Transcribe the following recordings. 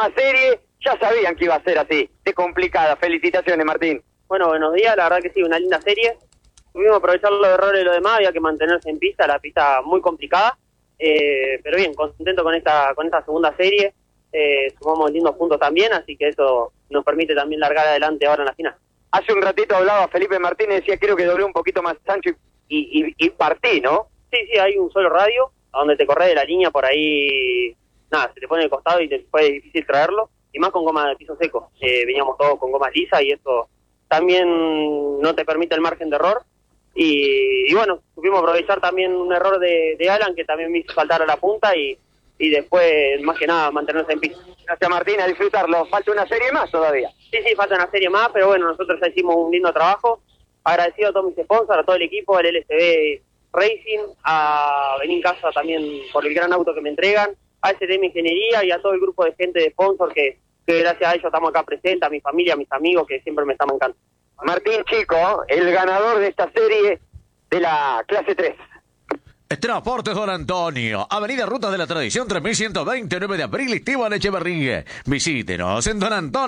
última serie, ya sabían que iba a ser así, de complicada. Felicitaciones, Martín. Bueno, buenos días, la verdad que sí, una linda serie. Tuvimos que aprovechar los errores y lo demás, había que mantenerse en pista, la pista muy complicada. Pero bien, contento con esta segunda serie. Sumamos lindos puntos también, así que eso nos permite también largar adelante ahora en la final. Hace un ratito hablaba Felipe Martínez, decía creo que doblé un poquito más ancho y partí, ¿no? Sí, hay un solo radio, a donde te corres de la línea por ahí, nada, se te pone de costado y te fue difícil traerlo, y más con goma de piso seco. Veníamos todos con goma lisa y eso también no te permite el margen de error. Y bueno, supimos aprovechar también un error de Alan, que también me hizo saltar a la punta y después, más que nada, mantenerse en pista. Gracias, Martín, a disfrutarlo. Falta una serie más todavía. Sí, falta una serie más, pero bueno, nosotros ya hicimos un lindo trabajo. Agradecido a todos mis sponsors, a todo el equipo, al LSB Racing, a Benín Casa también por el gran auto que me entregan, a STM Ingeniería y a todo el grupo de gente de sponsor que gracias a ellos estamos acá presentes, a mi familia, a mis amigos que siempre me están bancando. Martín Chico, el ganador de esta serie de la clase 3. Transportes Don Antonio, Avenida Ruta de la Tradición 3120, 9 de abril, Esteban Echeverría. Visítenos en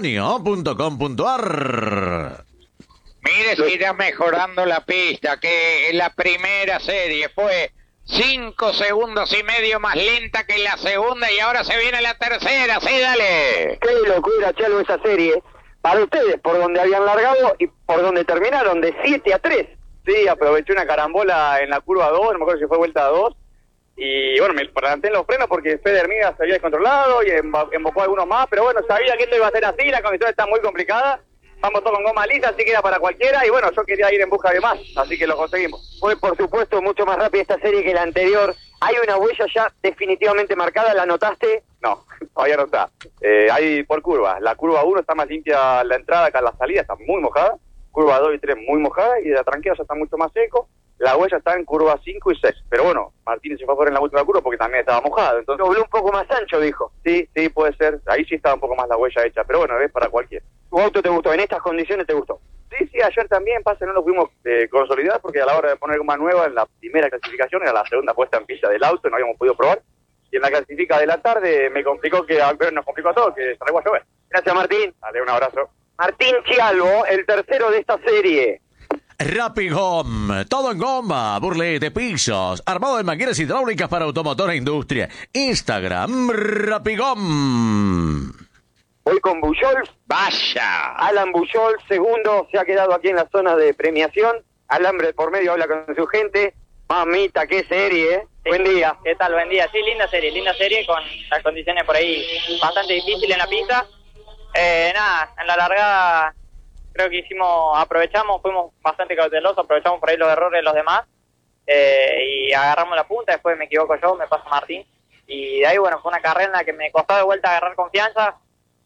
donantonio.com.ar. Mire si irá mejorando la pista, que en la primera serie fue 5 segundos y medio más lenta que la segunda y ahora se viene la tercera, sí, dale. Qué locura, Chalo, esa serie. Para ustedes, por donde habían largado y por donde terminaron, de 7-3. Sí, aproveché una carambola en la curva 2, no me acuerdo si fue vuelta 2, y bueno, me planté en los frenos porque Fede Hermida se había descontrolado y embocó a algunos más, pero bueno, sabía que esto iba a ser así, la condición está muy complicada, vamos todos con goma lisa, así que era para cualquiera, y bueno, yo quería ir en busca de más, así que lo conseguimos. Fue, por supuesto, mucho más rápida esta serie que la anterior. ¿Hay una huella ya definitivamente marcada? ¿La notaste? No, todavía no está. Hay por curvas, la curva 1 está más limpia la entrada que la salida, está muy mojada. Curva 2 y 3 muy mojada y la tranquera ya está mucho más seco. La huella está en curva 5 y 6. Pero bueno, Martínez se fue fuera en la última curva porque también estaba mojado. Entonces dobló un poco más ancho, dijo. Sí, puede ser. Ahí sí estaba un poco más la huella hecha. Pero bueno, es para cualquiera. ¿Tu auto te gustó? ¿En estas condiciones te gustó? Sí, ayer también, no lo pudimos consolidar porque a la hora de poner goma nueva en la primera clasificación era la segunda puesta en pista del auto, no habíamos podido probar. Y en la clasifica de la tarde nos complicó a todos, que se regó a llover. Gracias, Martín. Dale, un abrazo. Martín Chialvo, el tercero de esta serie. Rapigom, todo en goma, burle de pisos, armado de mangueras hidráulicas para automotor e industria. Instagram, Rapigom. Voy con Bujols. Vaya. Alan Bujols, segundo, se ha quedado aquí en la zona de premiación. Alambre por medio, habla con su gente. Mamita, qué serie, ¿eh? Sí. Buen día. ¿Qué tal? Buen día. Sí, linda serie con las condiciones por ahí bastante difíciles en la pista. Nada, en la largada creo que aprovechamos, fuimos bastante cautelosos, aprovechamos por ahí los errores de los demás y agarramos la punta, después me equivoco yo, me pasa Martín y de ahí bueno, fue una carrera en la que me costó de vuelta agarrar confianza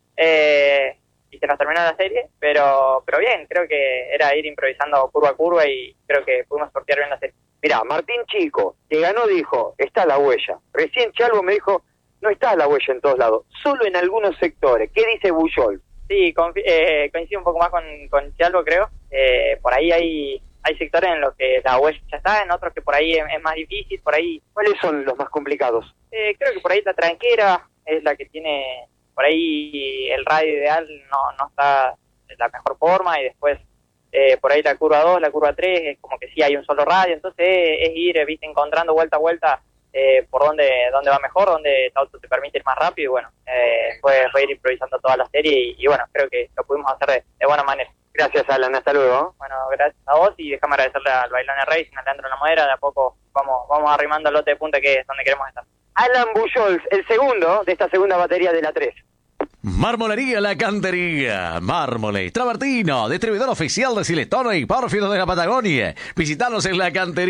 y se nos terminó la serie, pero bien, creo que era ir improvisando curva a curva y creo que pudimos sortear bien la serie. Mirá, Martín Chico, que ganó, dijo, está la huella. Recién Chalvo me dijo, no está la huella en todos lados, solo en algunos sectores. ¿Qué dice Bujols? Sí, coincido un poco más con Chalvo, creo. Por ahí hay sectores en los que la huella ya está, en otros que por ahí es más difícil, por ahí... ¿Cuáles son los más complicados? Creo que por ahí la tranquera es la que tiene... Por ahí el radio ideal no está en la mejor forma y después por ahí la curva 2, la curva 3, es como que sí hay un solo radio, entonces es ir, encontrando vuelta a vuelta por dónde va mejor, dónde el auto te permite ir más rápido y bueno, fue ir improvisando toda la serie y bueno, creo que lo pudimos hacer de buena manera. Gracias, Alan, hasta luego. Bueno, gracias a vos y déjame agradecerle al Bailones Racing, a Leandro La Modera, de a poco vamos arrimando el lote de punta que es donde queremos estar. Alan Bujols, el segundo de esta segunda batería de la 3. Marmolería La Cantería, Mármoles, Travertino, distribuidor oficial de Siletona y Pórfidos de la Patagonia. Visitanos en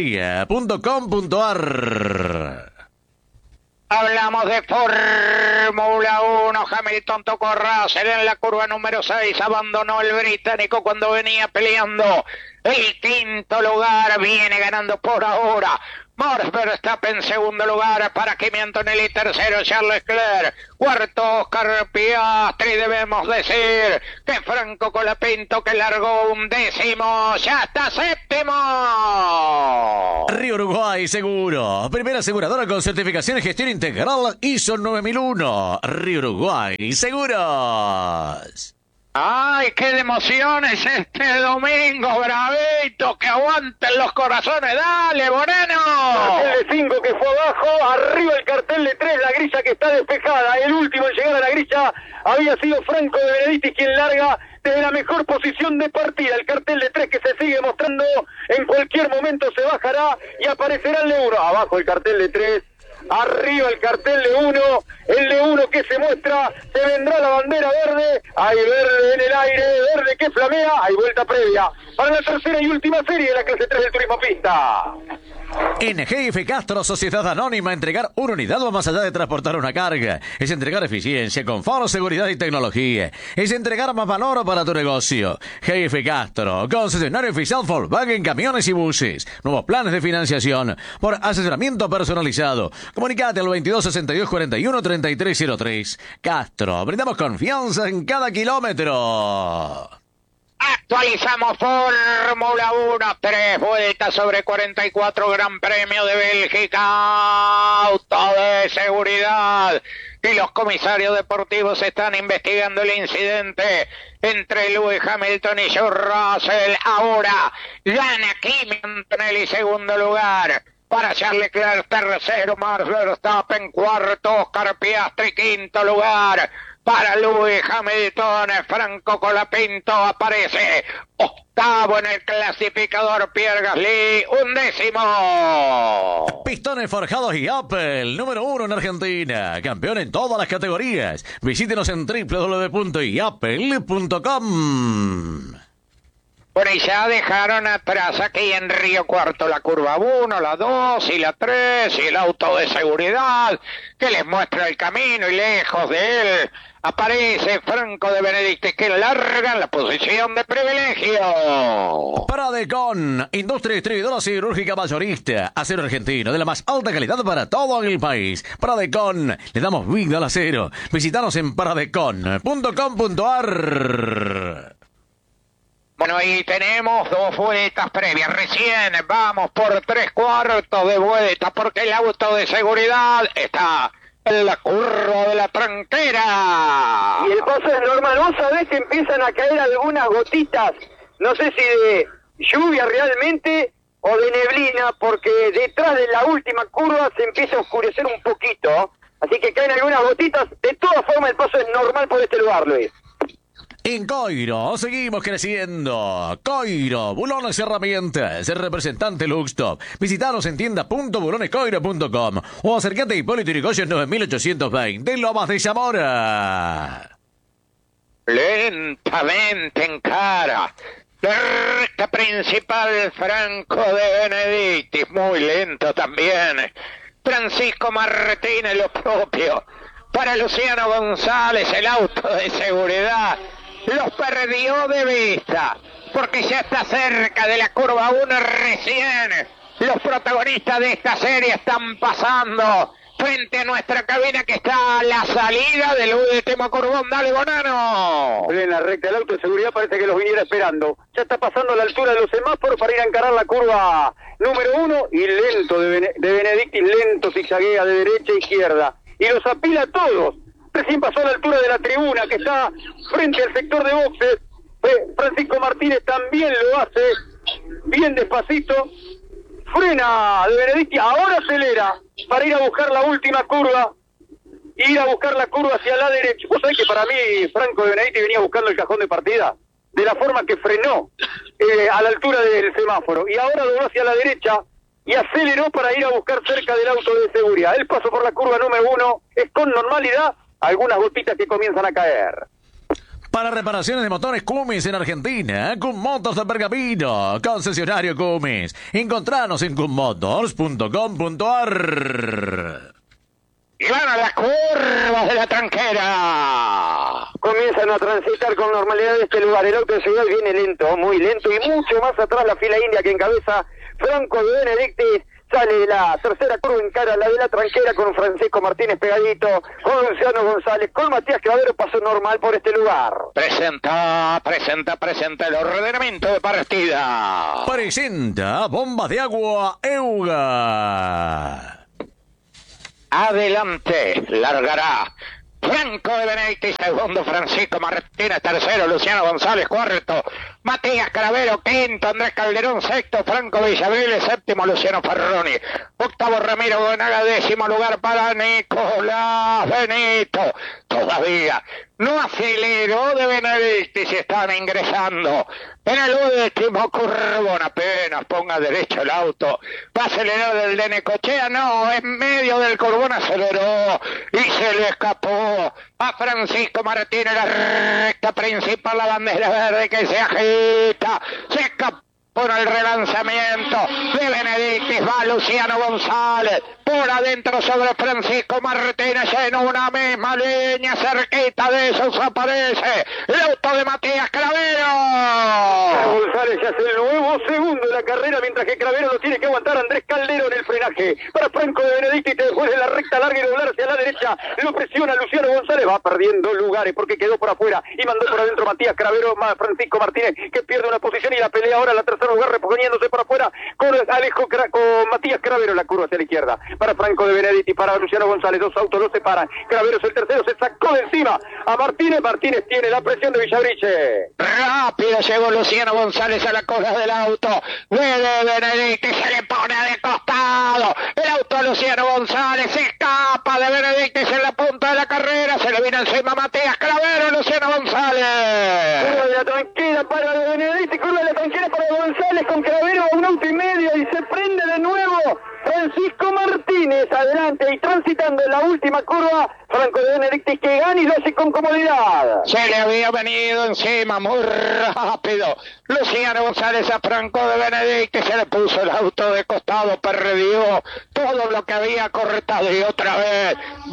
lacantería.com.ar. Hablamos de Fórmula 1, Hamilton tocó Russell en la curva número 6, abandonó el británico cuando venía peleando el quinto lugar, viene ganando por ahora Max Verstappen en segundo lugar, para Kimi Antonelli tercero, Charles Leclerc, cuarto Oscar Piastri. Debemos decir que Franco Colapinto, que largó un décimo, ya está séptimo. Río Uruguay Seguro, primera aseguradora con certificación en gestión integral ISO 9001. Río Uruguay Seguros. ¡Ay, qué de emociones este domingo, bravito! ¡Que aguanten los corazones! ¡Dale, Moreno! Cartel de 5 que fue abajo, arriba el cartel de 3, la grilla que está despejada. El último en llegar a la grilla había sido Franco de Benedictis, quien larga desde la mejor posición de partida. El cartel de 3 que se sigue mostrando, en cualquier momento se bajará y aparecerá el de 1. Abajo el cartel de 3. Arriba el cartel de 1, el de 1 que se muestra, se vendrá la bandera verde, hay verde en el aire, verde que flamea, hay vuelta previa para la tercera y última serie de la clase 3 del Turismo Pista. En GF Castro, Sociedad Anónima, entregar una unidad va más allá de transportar una carga. Es entregar eficiencia, confort, seguridad y tecnología. Es entregar más valor para tu negocio. GF Castro, concesionario oficial Volkswagen, camiones y buses. Nuevos planes de financiación por asesoramiento personalizado. Comunicate al 22 62 41 3303. Castro, brindamos confianza en cada kilómetro. Actualizamos Fórmula 1, 3 vueltas sobre 44, Gran Premio de Bélgica, auto de seguridad. Y los comisarios deportivos están investigando el incidente entre Lewis Hamilton y George Russell. Ahora gana Kimi Antonelli, segundo lugar. Para Charles Leclerc, tercero, Max Verstappen, cuarto, Oscar Piastri, quinto lugar. Para Lewis Hamilton, Franco Colapinto aparece octavo en el clasificador, Pierre Gasly, undécimo. Pistones Forjados y Apple, número 1 en Argentina, campeón en todas las categorías. Visítenos en www.iapple.com. Bueno, y ya dejaron atrás aquí en Río Cuarto la curva 1, la 2 y la 3 y el auto de seguridad que les muestra el camino, y lejos de él aparece Franco de Benedictis, que larga en la posición de privilegio. Pradecon, industria distribuidora cirúrgica mayorista, acero argentino de la más alta calidad para todo el país. Pradecon, le damos vida al acero. Visítanos en pradecon.com.ar. Bueno, y tenemos 2 vueltas previas. Recién vamos por 3/4 de vuelta, porque el auto de seguridad está en la curva de la tranquera. Y el paso es normal, vos sabés que empiezan a caer algunas gotitas, no sé si de lluvia realmente o de neblina, porque detrás de la última curva se empieza a oscurecer un poquito, así que caen algunas gotitas. De todas formas el paso es normal por este lugar, Luis. En Coiro, seguimos creciendo. Coiro, bulones y herramientas, el representante Luxtop. Visitanos en tienda.bulonescoiro.com o acércate a Hipólito Yrigoyen 9820, Lomas de Zamora. Lentamente encara la recta principal Franco de Benedictis, muy lento también. Francisco Martínez, lo propio. Para Luciano González, el auto de seguridad los perdió de vista, porque ya está cerca de la curva 1 recién. Los protagonistas de esta serie están pasando frente a nuestra cabina, que está a la salida del último curvón. Dale, Bonano. En la recta, el auto de seguridad parece que los viniera esperando. Ya está pasando a la altura de los semáforos para ir a encarar la curva número 1, y lento de Benedictis, lento zigzaguea de derecha a izquierda y los apila a todos. Recién pasó a la altura de la tribuna que está frente al sector de boxes. Francisco Martínez también lo hace bien despacito. Frena de Benedictis, ahora acelera para ir a buscar la última curva, ir a buscar la curva hacia la derecha. Vos sabés que para mí Franco de Benedictis venía buscando el cajón de partida, de la forma que frenó a la altura del semáforo, y ahora dobló hacia la derecha y aceleró para ir a buscar cerca del auto de seguridad. El paso por la curva número 1 es con normalidad, algunas gotitas que comienzan a caer. Para reparaciones de motores Cummins en Argentina, Cummotors de Pergamino, concesionario Cummins. Encontranos en cummotors.com.ar. Y van a las curvas de la tranquera. Comienzan a transitar con normalidad este lugar. El auto de seguridad viene lento, muy lento, y mucho más atrás la fila india que encabeza Franco de Benedictis. Sale la tercera curva, encara la de la tranquera con Francisco Martínez pegadito, con Luciano González, con Matías Clavero, pasó normal por este lugar. Presenta el ordenamiento de partida. Presenta Bomba de Agua Euga. Adelante, largará Franco de Benedetti, segundo Francisco Martínez, tercero Luciano González, cuarto Matías Cravero, quinto Andrés Calderón, sexto Franco Villabriles, séptimo Luciano Ferroni, octavo Ramiro Gonaga, décimo lugar para Nicolás Benito. Todavía no aceleró de Benedetti, se están ingresando en el último curvón, apenas ponga derecho el auto, va a acelerar del de Necochea, no, en medio del curvón aceleró y se le escapó a Francisco Martínez la recta principal, la bandera verde que se agita, se escapó por el relanzamiento de Benedetti, va Luciano González por adentro sobre Francisco Martínez en una misma línea, cerquita de esos aparece el auto de Matías Cravero. González ya es el nuevo segundo de la carrera, mientras que Cravero lo tiene que aguantar Andrés Caldero en el frenaje. Para Franco de Benedetti, después de la recta larga y doblar hacia la derecha, lo presiona Luciano González, va perdiendo lugares porque quedó por afuera y mandó por adentro Matías Cravero, Francisco Martínez, que pierde una posición y la pelea ahora en la tercer lugar, reponiéndose por afuera con con Matías Cravero, la curva hacia la izquierda. Para Franco de Benedetti, para Luciano González, dos autos lo separan. Cravero es el tercero, se sacó de encima a Martínez. Martínez tiene la presión de Villabriche. Rápido llegó Luciano González a la cola del auto de Benedetti, se le pone de costado el auto a Luciano González, se escapa de Benedetti en la punta de la carrera, se le viene encima Matías Cravero, Luciano González. Curva de la tranquila para de Benedetti, curva de la tranquila para González con Cravero a un auto y medio y se prende de nuevo Francisco Martínez adelante y transitando en la última curva Franco de Benedetti, que gana y lo hace con comodidad. Se le había venido encima muy rápido Luciano González a Franco de Benedetti, se le puso el auto de costado, perdió todo lo que había cortado y otra vez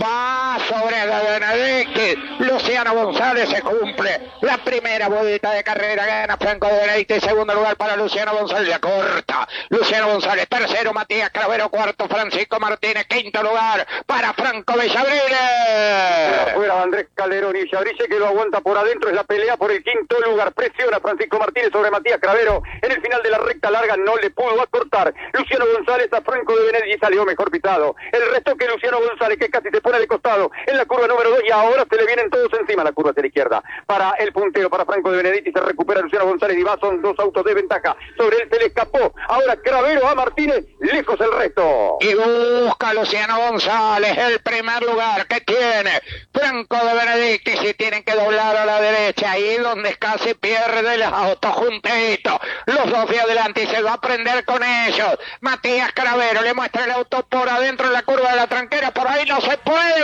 va sobre de Benedetti. Luciano González, se cumple la primera vuelta de carrera, gana Franco de Benedetti, segundo lugar para Luciano González, la corta Luciano González, tercero Matías Cravero, cuarto Francisco Martínez, quinto lugar para Franco Villabriles. Fuera Andrés Calderón y Villabriche, que lo aguanta por adentro, es la pelea por el quinto lugar, presiona Francisco Martínez sobre Matías Cravero, en el final de la recta larga no le pudo acortar Luciano González a Franco de Benedetti, salió mejor pitado, el resto que Luciano González, que casi se pone de costado en la curva número 2 y ahora se le vienen todos encima la curva hacia la izquierda, para el puntero, para Franco de Benedetti, se recupera Luciano González y va, son dos autos de ventaja, sobre él se le escapó, ahora Cravero a Martínez, lejos el resto. Y busca Luciano González el primer lugar que tiene Franco de Benedetti, si tienen que doblar a la derecha, ahí donde casi pierde el auto juntito, los dos de adelante y se va a prender con ellos. Matías Cravero le muestra el auto por adentro en la curva de la tranquera, por ahí no se puede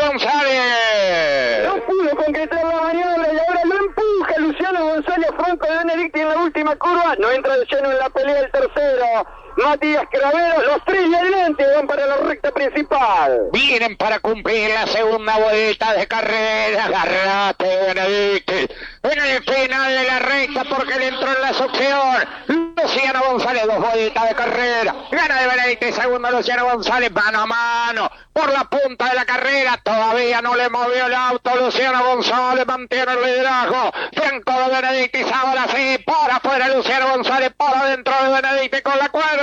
González. No pudo concretar la maniobra y ahora lo empuja Luciano González a Franco de Benedetti en la última curva, no entra de lleno en la pelea el tercero. Matías Cravero, los tres de adelante van para la recta principal. Vienen para cumplir la segunda vuelta de carrera. Agarrate, Benedetti, en el final de la recta porque le entró en la succión Luciano González, dos vueltas de carrera, gana de Benedetti, segundo Luciano González, mano a mano por la punta de la carrera, todavía no le movió el auto Luciano González, mantiene el liderazgo. Franco de Benedetti, ahora sí, por afuera Luciano González, por adentro de Benedetti con la cuerda.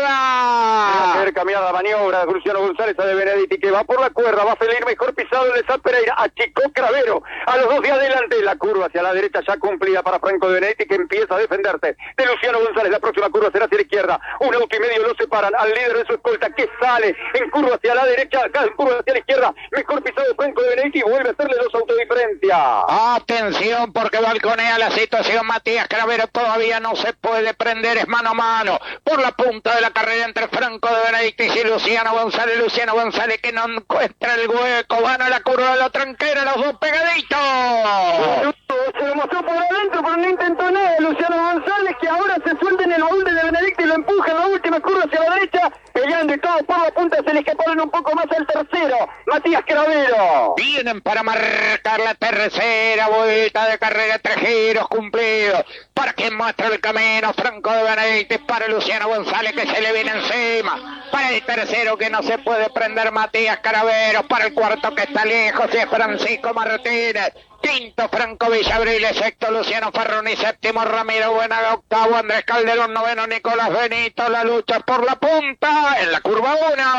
Va a hacer cambiar la maniobra Luciano González a de Benedetti, que va por la cuerda, va a salir mejor pisado el de San Pereira, achicó Cravero a los dos de adelante, la curva hacia la derecha ya cumplida para Franco de Benedetti, que empieza a defenderse de Luciano González. La próxima curva será hacia la izquierda, un auto y medio lo separan al líder de su escolta, que sale en curva hacia la derecha, acá en curva hacia la izquierda, mejor pisado Franco de Benedetti, vuelve a hacerle dos autos de diferencia. Atención porque balconea la situación Matías Cravero, todavía no se puede prender, es mano a mano por la punta de la carrera entre Franco de Benedetti y Luciano González. Luciano González que no encuentra el hueco, van a la curva de la tranquera, los dos pegaditos. Se lo mostró por adentro, pero no intentó nada Luciano González, que ahora se suelta en el baúl de Benedetti y lo empuja en la última curva hacia la derecha, peleando y todo por la punta, se le escaparon un poco más al tercero. Matías Cravero. Vienen para marcar la tercera vuelta de carrera, 3 giros cumplidos. Para quien muestra el camino, Franco de Benedictis, para Luciano González que se le viene encima. Para el tercero que no se puede prender, Matías Cravero. Para el cuarto que está lejos es Francisco Martínez. Quinto, Franco Villabriles. Sexto, Luciano Ferroni. Séptimo, Ramiro Buenaga. Octavo, Andrés Calderón. Noveno, Nicolás Benito. La lucha por la punta en la curva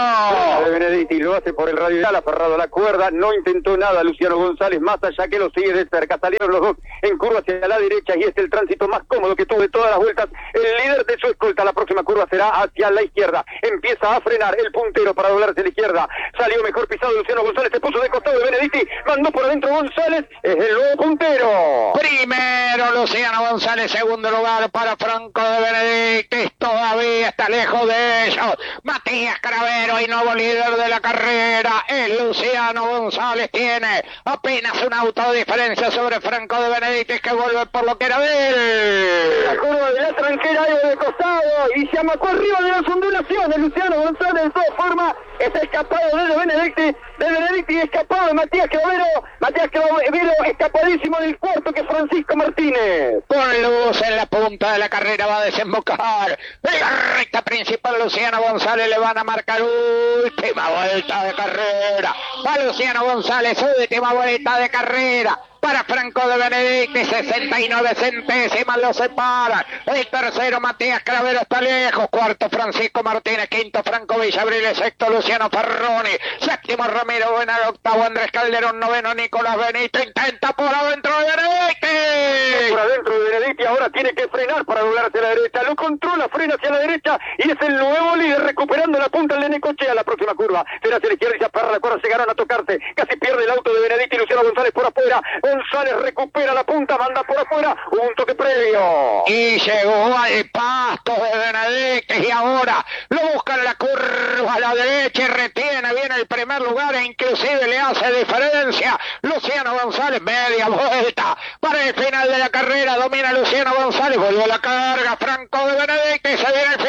1. De Benedictis lo hace por el radial, aferrado a la cuerda. No intentó nada Luciano González, más allá que lo sigue de cerca. Salieron los dos en curva hacia la derecha y es el tránsito más cómodo que tuvo de todas las vueltas. El líder de su escolta, la próxima curva será hacia la izquierda. Empieza a frenar el puntero para doblarse a la izquierda. Salió mejor pisado Luciano González, se puso de costado de Benedictis, mandó por adentro González. Es el nuevo puntero. Primero Luciano González, segundo lugar para Franco de Benedictis, todavía está lejos de ellos. Matías Cravero y nuevo líder de la carrera. El Luciano González tiene apenas un auto de diferencia sobre Franco de Benedictis que vuelve por lo que era de él. La curva de la tranquera de costado y se amacó arriba de las ondulaciones. Luciano González de todas formas está escapado de Benedictis. De Benedictis escapado de Matías Cravero. Matías Cravero escapadísimo del cuarto que Francisco Martínez. Con luz en la punta de la carrera va a desembocar. En la recta principal Luciano González le van a marcar última vuelta de carrera. A Luciano González, última vuelta de carrera. Para Franco de Benedictis, 69 centésimas lo separan. El tercero, Matías Cravero, está lejos. Cuarto, Francisco Martínez. Quinto, Franco Villabriles. Sexto, Luciano Ferroni. Séptimo, Ramiro Buenaga. Octavo, Andrés Calderón. Noveno, Nicolás Benito. Intenta por adentro de Benedictis. Por adentro de Benedictis, ahora tiene que frenar para doblarse a la derecha. Lo controla, frena hacia la derecha y es el nuevo líder recuperando la punta del Necochea. La próxima curva será hacia la izquierda y se aferra la cuerda. Llegaron a tocarse. Casi pierde el auto de Benedictis. Luciano González por afuera. González recupera la punta, manda por afuera, un toque previo. Y llegó al pasto de Benedictis y ahora lo busca en la curva a la derecha y retiene bien el primer lugar e inclusive le hace diferencia. Luciano González, media vuelta para el final de la carrera, domina Luciano González, vuelve la carga, Franco de Benedictis, se viene el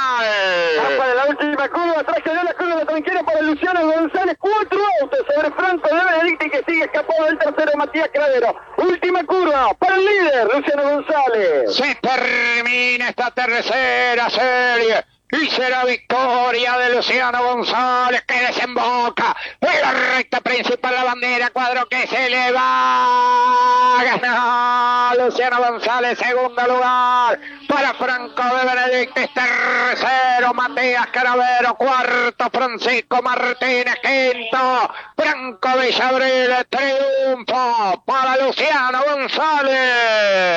final. Para la última curva, atrás quedó la curva de tranquila para Luciano González, 4 autos sobre Franco de Benedictis que sigue escapado del tercero Matías Cravero. Última curva para el líder, Luciano González. Se termina esta tercera serie y será victoria de Luciano González que desemboca en la recta principal, la bandera cuadro que se le va a ganar. Luciano González, segundo lugar para Franco de Benedictis, tercero Matías Cravero, cuarto Francisco Martínez, quinto Franco Villabriles, triunfo para Luciano González.